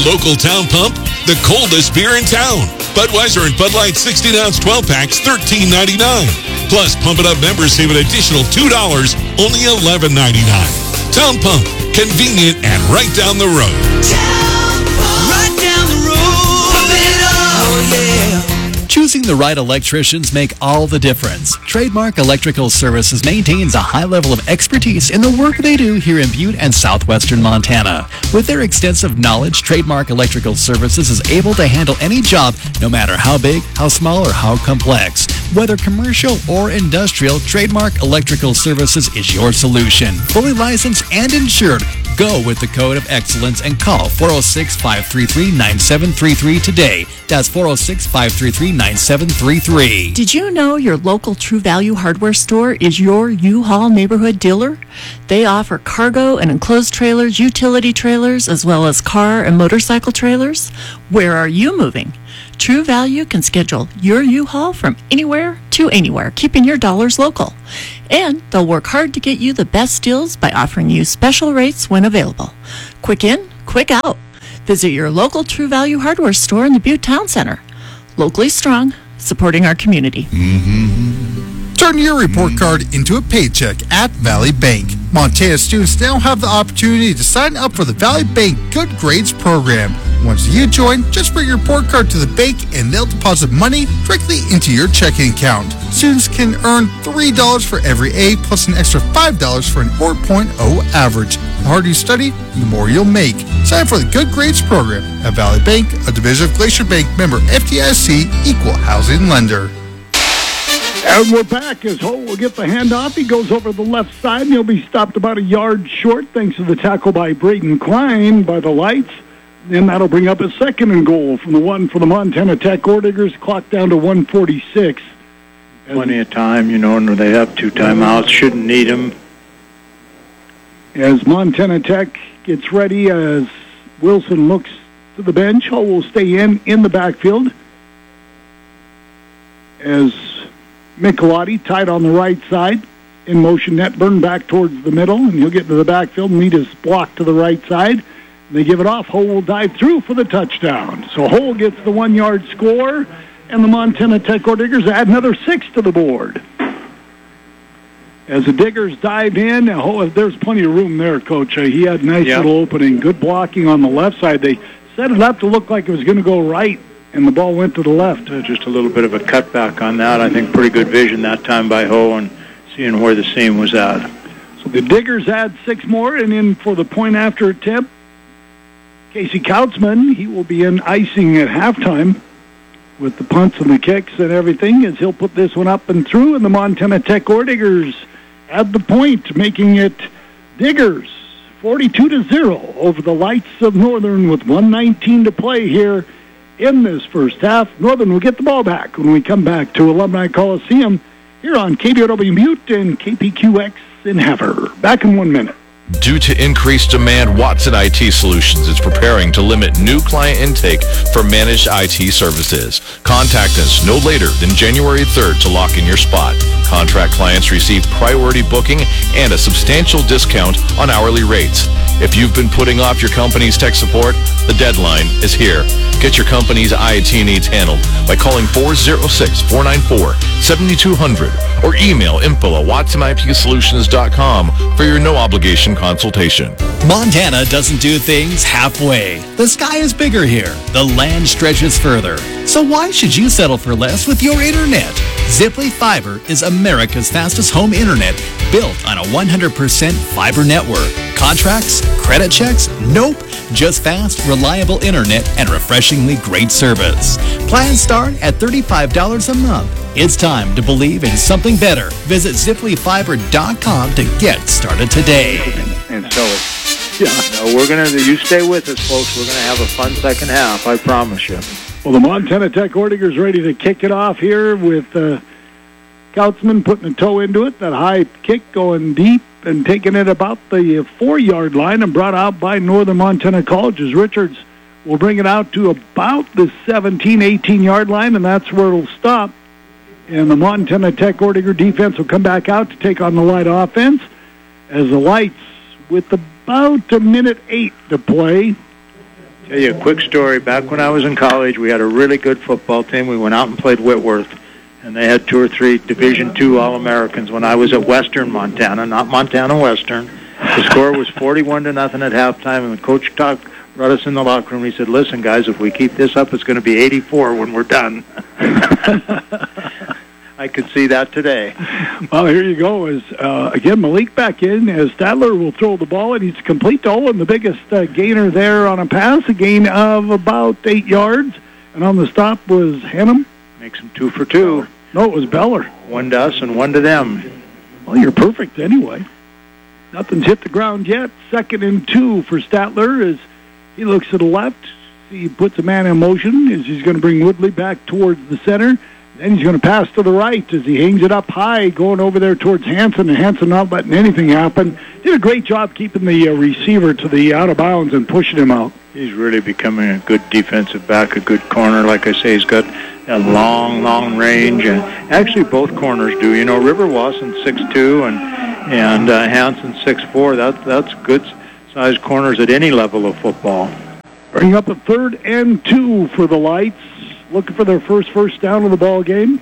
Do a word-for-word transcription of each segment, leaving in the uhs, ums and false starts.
Local Town Pump, the coldest beer in town. Budweiser and Bud Light sixteen ounce twelve packs, thirteen ninety-nine. Plus, Pump It Up members save an additional two dollars, only eleven ninety-nine. Town Pump, convenient and right down the road. Town Pump, right down the road. Pump it up, oh yeah. Choosing the right electricians make all the difference. Trademark Electrical Services maintains a high level of expertise in the work they do here in Butte and southwestern Montana. With their extensive knowledge, Trademark Electrical Services is able to handle any job, no matter how big, how small, or how complex. Whether commercial or industrial, Trademark Electrical Services is your solution. Fully licensed and insured. Go with the code of excellence and call four oh six, five three three, nine seven three three today. That's four oh six, five three three, nine seven three three. Did you know your local True Value hardware store is your U-Haul neighborhood dealer? They offer cargo and enclosed trailers, utility trailers, as well as car and motorcycle trailers. Where are you moving? True Value can schedule your U-Haul from anywhere to anywhere, keeping your dollars local. And they'll work hard to get you the best deals by offering you special rates when available. Quick in, quick out. Visit your local True Value hardware store in the Butte Town Center. Locally strong, supporting our community. Mm-hmm. Turn your report card into a paycheck at Valley Bank. Montana students now have the opportunity to sign up for the Valley Bank Good Grades program. Once you join, just bring your report card to the bank and they'll deposit money directly into your checking account. Students can earn three dollars for every A plus an extra five dollars for an four point oh average. The harder you study, the more you'll make. Sign up for the Good Grades program at Valley Bank, a division of Glacier Bank, member F D I C, equal housing lender. And we're back as Ho will get the handoff. He goes over the left side, and he'll be stopped about a yard short thanks to the tackle by Braden Klein by the lights. And that'll bring up a second and goal from the one for the Montana Tech Ordigers, clock down to one forty-six. Plenty of time, you know, and they have two timeouts. Shouldn't need them. As Montana Tech gets ready, as Wilson looks to the bench, Ho will stay in in the backfield. As Michelotti tight on the right side. In motion, net burn back towards the middle, and he'll get to the backfield and meet his block to the right side. And they give it off. Ho will dive through for the touchdown. So Ho gets the one-yard score, and the Montana Tech Ordigers add another six to the board. As the Diggers dive in, Ho, there's plenty of room there, Coach. Uh, he had a nice yep. little opening. Good blocking on the left side. They set it up to look like it was going to go right, and the ball went to the left. Uh, just a little bit of a cutback on that. I think pretty good vision that time by Ho and seeing where the seam was at. So the Diggers add six more, and in for the point after attempt, Casey Kautzman. He will be in icing at halftime with the punts and the kicks and everything, as he'll put this one up and through, and the Montana Tech Ordigers add the point, making it Diggers forty-two to zero over the Lights of Northern with one nineteen to play here in this first half. Northern will get the ball back when we come back to Alumni Coliseum here on K B O W Butte and K P Q X in Havre. Back in one minute. Due to increased demand, Watson I T Solutions is preparing to limit new client intake for managed I T services. Contact us no later than January third to lock in your spot. Contract clients receive priority booking and a substantial discount on hourly rates. If you've been putting off your company's tech support, the deadline is here. Get your company's I T needs handled by calling four oh six, four nine four, seven two zero zero or email info at watson I T solutions dot com for your no-obligation consultation. Montana doesn't do things halfway. The sky is bigger here. The land stretches further. So why should you settle for less with your internet? Ziply Fiber is America's fastest home internet, built on a one hundred percent fiber network. Contracts? Credit checks? Nope. Just fast, reliable internet and refreshingly great service. Plans start at thirty-five dollars a month. It's time to believe in something better. Visit ziply fiber dot com to get started today. And so it's, yeah, no, we're going to, you stay with us, folks. We're going to have a fun second half, I promise you. Well, the Montana Tech Ordigers ready to kick it off here with uh, Kautzman putting a toe into it. That high kick going deep and taking it about the four-yard line and brought out by Northern Montana College as Richards will bring it out to about the seventeen, eighteen-yard line, and that's where it'll stop. And the Montana Tech Ordiger defense will come back out to take on the Light offense as the Lights, with about a minute eight to play, Tell you a quick story. Back when I was in college, we had a really good football team. We went out and played Whitworth, and they had two or three Division two All-Americans when I was at Western Montana, not Montana Western. The score was forty-one to nothing at halftime, and the coach talked, brought us in the locker room. He said, listen, guys, if we keep this up, it's going to be eighty-four when we're done. I could see that today. Well, here you go. As uh, again, Malik back in as Stadler will throw the ball, and he's complete to Olin, the biggest uh, gainer there on a pass, a gain of about eight yards. And on the stop was Hannum. Makes him two for two. No, it was Beller. One to us and one to them. Well, you're perfect anyway. Nothing's hit the ground yet. Second and two for Statler as he looks to the left. He puts a man in motion as he's going to bring Woodley back towards the center. Then he's going to pass to the right as he hangs it up high, going over there towards Hanson, and Hanson not letting anything happen. Did a great job keeping the uh, receiver to the out of bounds and pushing him out. He's really becoming a good defensive back, a good corner. Like I say, he's got a long, long range. And actually, both corners do. You know, River Wasson six two and and uh, Hanson six four. That, that's good-sized corners at any level of football. Bring up a third and two for the Lights. Looking for their first first down of the ball game.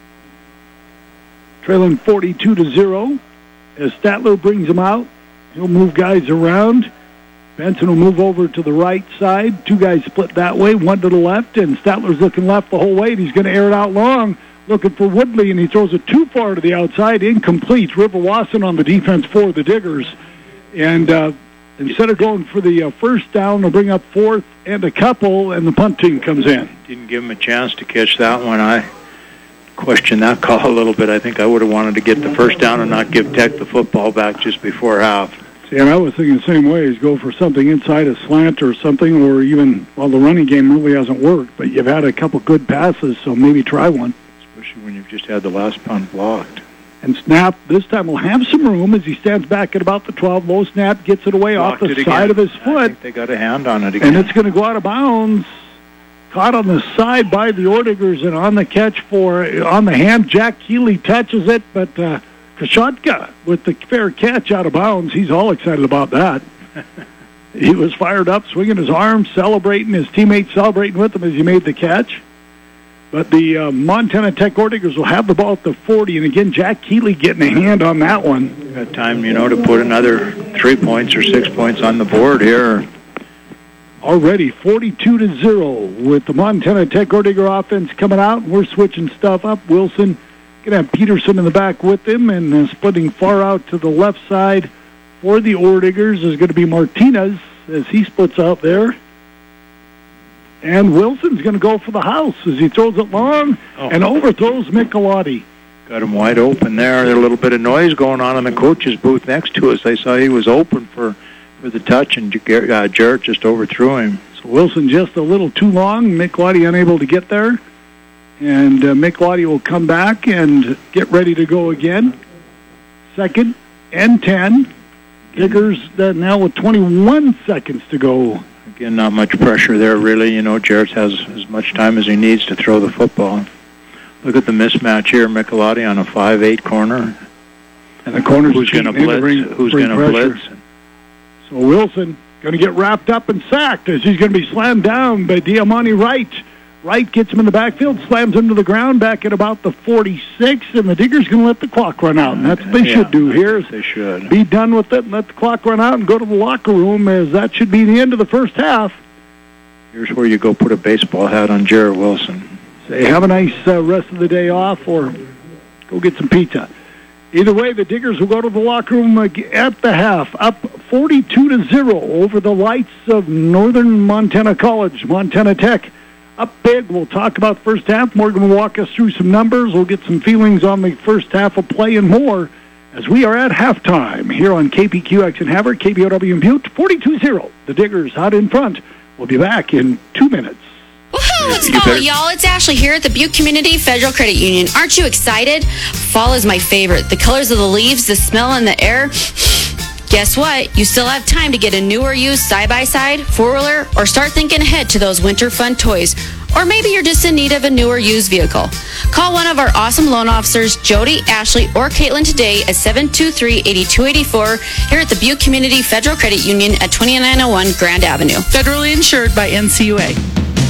Trailing forty-two to zero. As Statler brings them out, he'll move guys around. Benson will move over to the right side. Two guys split that way, one to the left, and Statler's looking left the whole way, and he's going to air it out long, looking for Woodley, and he throws it too far to the outside, incomplete. River Wasson on the defense for the Diggers. And uh, instead of going for the uh, first down, they'll bring up fourth and a couple, and the punt team comes in. Didn't give him a chance to catch that one. I question that call a little bit. I think I would have wanted to get the first down and not give Tech the football back just before half. See, and I was thinking the same way, is go for something inside a slant or something, or even, well, the running game really hasn't worked, but you've had a couple good passes, so maybe try one. Especially when you've just had the last punt blocked. And snap, this time will have some room as he stands back at about the twelve. Low snap, gets it away Blocked off the it side again. of his foot. I think they got a hand on it again. And it's going to go out of bounds. Caught on the side by the Ordigers, and on the catch for, on the hand, Jack Keeley touches it, but uh, Kashotka with the fair catch out of bounds. He's all excited about that. He was fired up, swinging his arms, celebrating, his teammates celebrating with him as he made the catch. But the uh, Montana Tech Ordigers will have the ball at the forty, and again, Jack Keeley getting a hand on that one. Got time, you know, to put another three points or six points on the board here. Already forty-two to zero with the Montana Tech Ordiger offense coming out. We're switching stuff up. Wilson going to have Peterson in the back with him, and uh, splitting far out to the left side for the Ordigers is going to be Martinez as he splits out there. And Wilson's going to go for the house as he throws it long oh. and overthrows Michelotti. Got him wide open there. There's a little bit of noise going on in the coach's booth next to us. I saw he was open for, for the touch, and uh, Jarrett just overthrew him. So Wilson just a little too long. Michelotti unable to get there. And uh, Michelotti will come back and get ready to go again. Second and ten. Diggers uh, now with twenty-one seconds to go. Again, not much pressure there, really. You know, Jarrett has as much time as he needs to throw the football. Look at the mismatch here. Michelotti on a five eight corner. And the corner's Who's going to blitz? Bring, Who's bring going to blitz? So Wilson going to get wrapped up and sacked as he's going to be slammed down by Diamante Wright. Wright gets him in the backfield, slams him to the ground back at about the forty-six, and the Diggers going to let the clock run out. And that's what they yeah, should do here. Is they should. Be done with it and let the clock run out and go to the locker room, as that should be the end of the first half. Here's where you go put a baseball hat on Jarrett Wilson. Say, have a nice uh, rest of the day off, or go get some pizza. Either way, the Diggers will go to the locker room at the half, up forty-two to zero over the Lights of Northern Montana College, Montana Tech. Up big. We'll talk about the first half. Morgan will walk us through some numbers. We'll get some feelings on the first half of play and more as we are at halftime here on K P Q X in Havre, K B O W in Butte, forty-two zero. The Diggers out in front. We'll be back in two minutes. Woohoo! Let's go, y'all. It's Ashley here at the Butte Community Federal Credit Union. Aren't you excited? Fall is my favorite. The colors of the leaves, the smell in the air. Guess what? You still have time to get a new or used side-by-side, four-wheeler, or start thinking ahead to those winter fun toys. Or maybe you're just in need of a new or used vehicle. Call one of our awesome loan officers, Jody, Ashley, or Caitlin today at seven two three, eight two eight four here at the Butte Community Federal Credit Union at twenty-nine oh one Grand Avenue. Federally insured by N C U A.